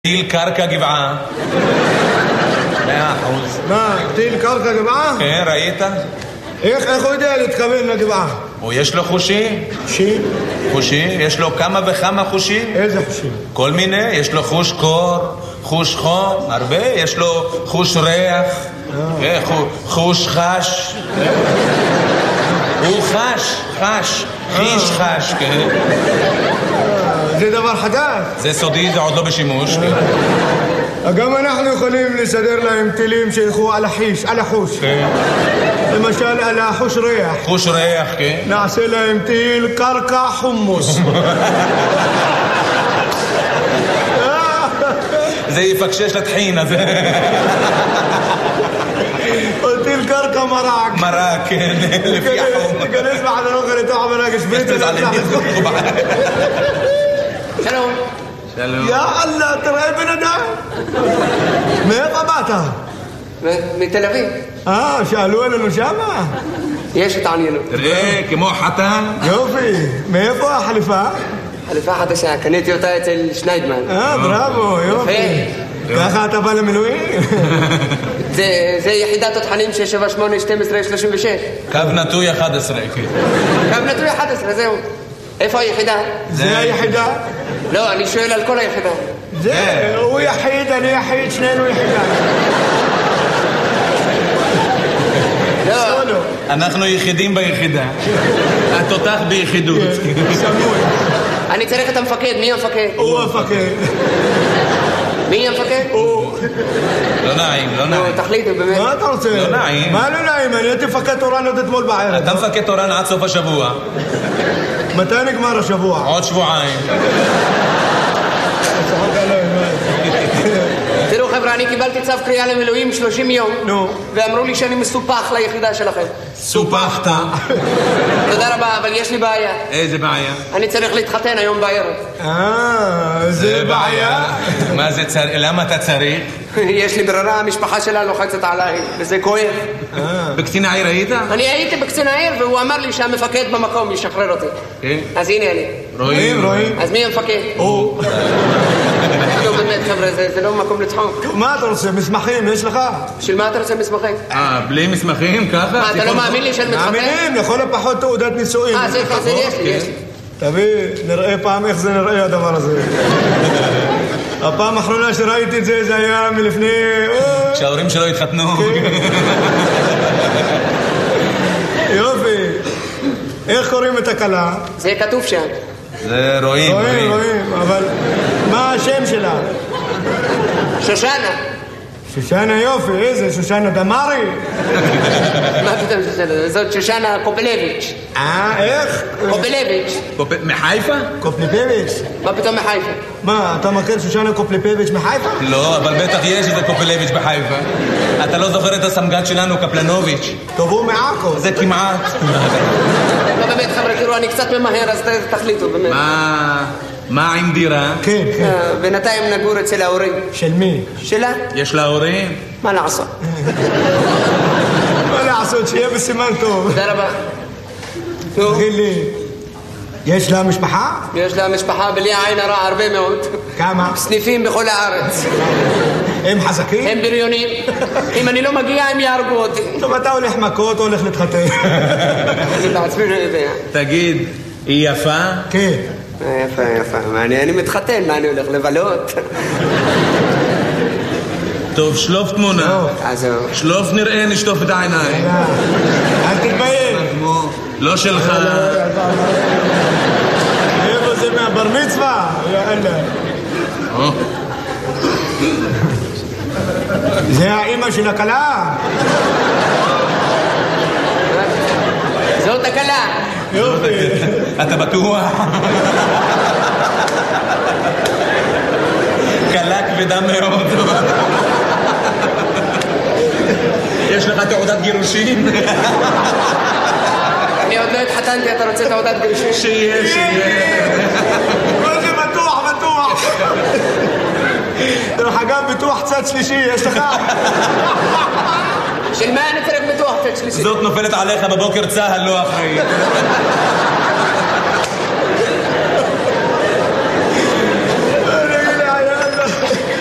טיל קרקע גבעה. 100%. מה, טיל קרקע גבעה? כן, ראית? איך הוא יודע להתכוון לגבעה? או יש לו חושים? חושים? חושים? יש לו כמה וכמה חושים? איזה חושים? כל מיני, יש לו חוש קור, חוש חום, הרבה, יש לו חוש ריח, חוש חש. הוא חש, חיש חש, כן. זה דבר חדש. זה סודי, זה עוד לא בשימוש. גם אנחנו יכולים לסדר להם טילים שילכו על החיש, על החוש. למשל על החוש ריח. חוש ריח, כן. נעשה להם טיל קרקע חומוס. זה יפקשש לטחין הזה. או טיל קרקע מרק. מרק, כן. לפי החום. תיכנס בחדר אוכל לתוך המרק, שפריץ שלום. שלום. יא אללה, תראה בן אדם. מאיפה באת? מתל אביב. שאלו עלינו שמה? יש התעניינות. תראה, כמו חתן. יופי. מאיפה החליפה? חליפה חדשה, קניתי אותה אצל שניידמן. בראבו, יופי. ככה אתה בא למילואים? זה יחידת תותחנים 678-12-36. קו נטוי 11. קו נטוי 11, זהו. איפה היחידה? זה היחידה? לא, אני שואל על כל היחידה. זה, הוא יחיד, אני יחיד, שנינו יחידה. לא. אנחנו יחידים ביחידה. התותח ביחידות. סמוי. אני צריך את המפקד, מי המפקד? הוא המפקד. מי המפקד? הוא. לא נעים, לא נעים. תחליטו באמת. מה אתה רוצה? לא נעים. מה לא נעים? אני הייתי מפקד תורן עוד אתמול בערב. אתה מפקד תורן עד סוף השבוע. מתי נגמר השבוע? עוד שבועיים. תראו חבר'ה, אני קיבלתי צו קריאה למילואים 30 יום. נו. ואמרו לי שאני מסופח ליחידה שלכם. סופחת. תודה רבה, אבל יש לי בעיה. איזה בעיה? אני צריך להתחתן היום בערב. זה בעיה. מה זה צריך? למה אתה צריך? יש לי ברירה, המשפחה שלה לוחצת עליי, וזה כואב. בקצין העיר היית? אני הייתי בקצין העיר, והוא אמר לי שהמפקד במקום ישחרר אותי. כן. אז הנה אני. רואים. אז מי המפקד? הוא. לא באמת חבר'ה, זה לא מקום לצחוק. מה אתה רוצה? מסמכים יש לך? של מה אתה רוצה מסמכים? בלי מסמכים ככה? מה, אתה לא מאמין לי שאני מתחתן? מאמינים, לכל הפחות תעודת נישואים. זה יש לי. תביא, נראה פעם איך זה נראה הדבר הזה. הפעם האחרונה שראיתי את זה היה מלפני... כשההורים שלו התחתנו. יופי. איך קוראים את הכלה? זה כתוב שם. זה רואים. אבל מה השם שלה? שושנה. שושנה יופי, איזה? שושנה דמרי? מה פתאום שושנה? זאת שושנה קופלביץ'. איך? קופלביץ'. מחיפה? קופלביץ'. מה פתאום מחיפה? מה, אתה מכיר שושנה קופלביץ' מחיפה? לא, אבל בטח יש איזה קופלביץ' בחיפה. אתה לא זוכר את הסמג"ד שלנו, קפלנוביץ'? טוב, הוא מעכו. זה כמעט. לא באמת חבר'ה, תראו, אני קצת ממהר, אז תחליטו באמת. מה עם דירה? כן. בינתיים נגור אצל ההורים. של מי? שלה? יש לה הורים? מה לעשות? מה לעשות, שיהיה בסימן טוב. תודה רבה. תגיד לי, יש לה משפחה? יש לה משפחה בלי עין הרע הרבה מאוד. כמה? סניפים בכל הארץ. הם חזקים? הם בריונים. אם אני לא מגיע הם יהרגו אותי. טוב, אתה הולך מכות או הולך להתחתן? אני בעצמי לא יודע. תגיד, היא יפה? כן. יפה. אני מתחתן, מה אני הולך לבלות? טוב, שלוף תמונה. שלוף נראה, נשטוף את העיניים. אל תתבייש. לא שלך. איפה זה מהבר מצווה? יאללה. זה האמא של הכלה? זאת הכלה. יופי. אתה בטוח? קלה כבדה מאוד. יש לך תעודת גירושים? אני עוד לא התחתנתי, אתה רוצה תעודת גירושים? שיש. מה זה בטוח? דרך אגב, ביטוח צד שלישי, יש לך? של מה אני צריך ביטוח צד שלישי? זאת נופלת עליך בבוקר צהל, לא אחראי.